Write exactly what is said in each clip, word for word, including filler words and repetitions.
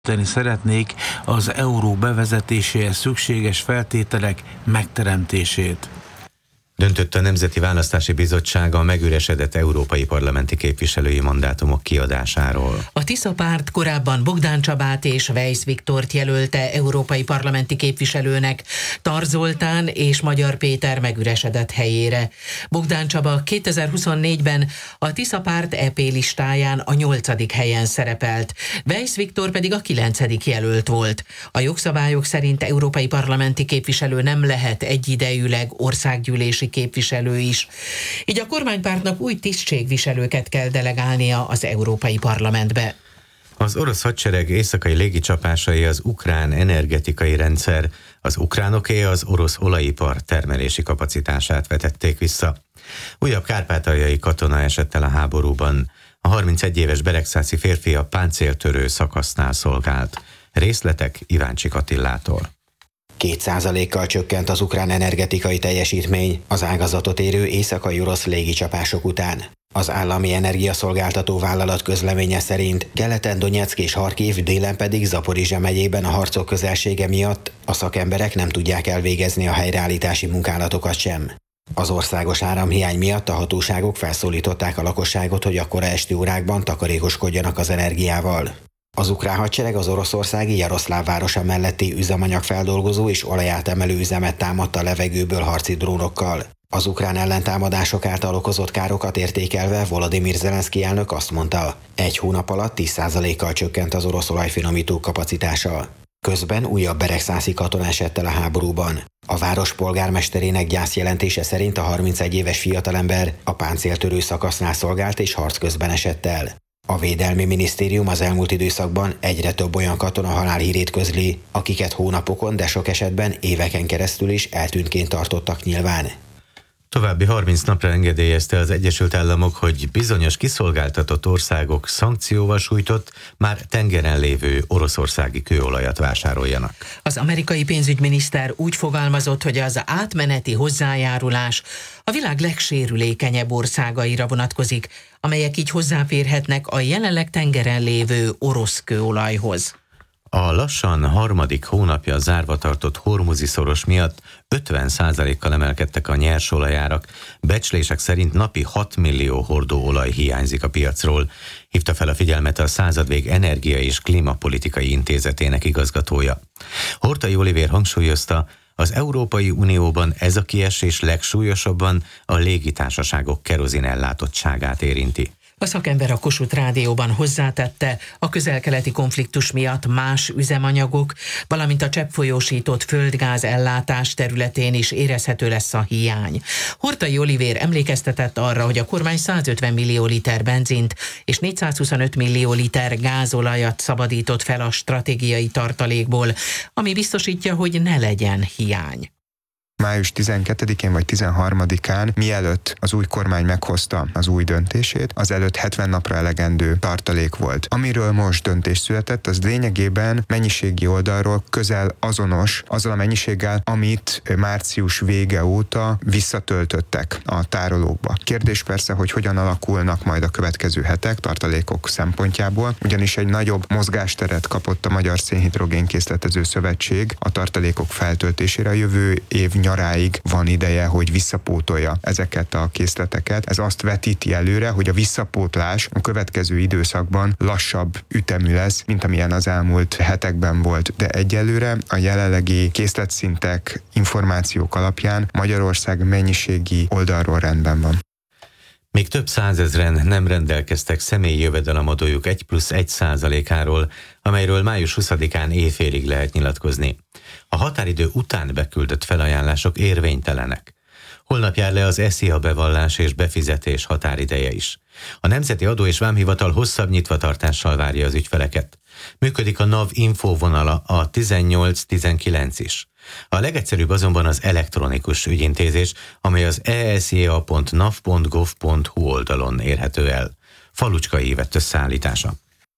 szeretnék az euró bevezetéséhez szükséges feltételek megteremtését. Döntött a Nemzeti Választási Bizottság a megüresedett európai parlamenti képviselői mandátumok kiadásáról. A Tisza párt korábban Bogdán Csabát és Weisz Viktort jelölte európai parlamenti képviselőnek, Tar Zoltán és Magyar Péter megüresedett helyére. Bogdán Csaba kétezer-huszonnégyben a Tisza párt é pé listáján a nyolcadik helyen szerepelt, Weisz Viktor pedig a kilencedik jelölt volt. A jogszabályok szerint európai parlamenti képviselő nem lehet egyidejűleg országgyűlési képviselő is. Így a kormánypártnak új tisztségviselőket kell delegálnia az Európai Parlamentbe. Az orosz hadsereg éjszakai légicsapásai az ukrán energetikai rendszer, az ukránoké az orosz olajipar termelési kapacitását vetették vissza. Újabb kárpátaljai katona esett el a háborúban. A harmincegy éves beregszászi férfi a páncéltörő szakasznál szolgált. Részletek Iváncsik Attilától. Két százalékkal csökkent az ukrán energetikai teljesítmény az ágazatot érő éjszakai orosz légicsapások után. Az állami energiaszolgáltató vállalat közleménye szerint keleten Donyeck és Harkiv, délen pedig Zaporizsja megyében a harcok közelsége miatt a szakemberek nem tudják elvégezni a helyreállítási munkálatokat sem. Az országos áramhiány miatt a hatóságok felszólították a lakosságot, hogy a kora esti órákban takarékoskodjanak az energiával. Az ukrán hadsereg az oroszországi Jaroszláv városa melletti üzemanyagfeldolgozó és olajátemelő üzemet támadta a levegőből harci drónokkal. Az ukrán ellentámadások által okozott károkat értékelve Volodymyr Zelenszky elnök azt mondta, egy hónap alatt tíz százalékkal csökkent az orosz olajfinomító kapacitása. Közben újabb beregszászi katona esett el a háborúban. A város polgármesterének gyászjelentése szerint a harmincegy éves fiatalember a páncéltörő szakasznál szolgált és harc közben esett el. A Védelmi Minisztérium az elmúlt időszakban egyre több olyan katona halálhírét közli, akiket hónapokon, de sok esetben éveken keresztül is eltűntként tartottak nyilván. További harminc napra engedélyezte az Egyesült Államok, hogy bizonyos kiszolgáltatott országok szankcióval sújtott, már tengeren lévő oroszországi kőolajat vásároljanak. Az amerikai pénzügyminiszter úgy fogalmazott, hogy az átmeneti hozzájárulás a világ legsérülékenyebb országaira vonatkozik, amelyek így hozzáférhetnek a jelenleg tengeren lévő orosz kőolajhoz. A lassan harmadik hónapja zárva tartott Hormuzi szoros miatt ötven százalékkal emelkedtek a nyersolajárak, becslések szerint napi hat millió hordó olaj hiányzik a piacról, hívta fel a figyelmet a Századvég Energia és Klímapolitikai Intézetének igazgatója. Horthy Olivér hangsúlyozta, az Európai Unióban ez a kiesés legsúlyosabban a légitársaságok kerozin ellátottságát érinti. A szakember a Kossuth Rádióban hozzátette, a közel-keleti konfliktus miatt más üzemanyagok, valamint a cseppfolyósított földgáz ellátás területén is érezhető lesz a hiány. Horthy Olivér emlékeztetett arra, hogy a kormány százötven millió liter benzint és négyszázhuszonöt millió liter gázolajat szabadított fel a stratégiai tartalékból, ami biztosítja, hogy ne legyen hiány. május tizenkettedikén vagy tizenharmadikán, mielőtt az új kormány meghozta az új döntését, azelőtt hetven napra elegendő tartalék volt. Amiről most döntés született, az lényegében mennyiségi oldalról közel azonos azzal a mennyiséggel, amit március vége óta visszatöltöttek a tárolókba. Kérdés persze, hogy hogyan alakulnak majd a következő hetek tartalékok szempontjából, ugyanis egy nagyobb mozgásteret kapott a Magyar Szénhidrogén-készletező Szövetség a tartalékok feltöltésére. A jövő év nyaráig van ideje, hogy visszapótolja ezeket a készleteket. Ez azt vetíti előre, hogy a visszapótlás a következő időszakban lassabb ütemű lesz, mint amilyen az elmúlt hetekben volt. De egyelőre a jelenlegi készletszintek, információk alapján Magyarország mennyiségi oldalról rendben van. Még több százezren nem rendelkeztek személyi jövedelemadójuk egy plusz egy százalékáról, amelyről május huszadikán éjfélig lehet nyilatkozni. A határidő után beküldött felajánlások érvénytelenek. Holnap jár le az e es i á bevallás és befizetés határideje is. A Nemzeti Adó és Vámhivatal hosszabb nyitvatartással várja az ügyfeleket. Működik a NAV info vonala, a tizennyolc tizenkilenc is. A legegyszerűbb azonban az elektronikus ügyintézés, amely az e es i á pont nav pont gov pont hu oldalon érhető el. Falucskai vett összeállítása.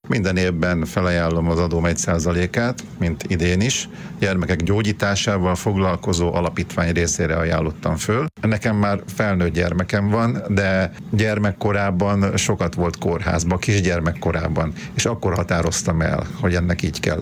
Minden évben felajánlom az adóm egy százalékát, mint idén is. Gyermekek gyógyításával foglalkozó alapítvány részére ajánlottam föl. Nekem már felnőtt gyermekem van, de gyermekkorában sokat volt kórházban, kisgyermekkorában, és akkor határoztam el, hogy ennek így kell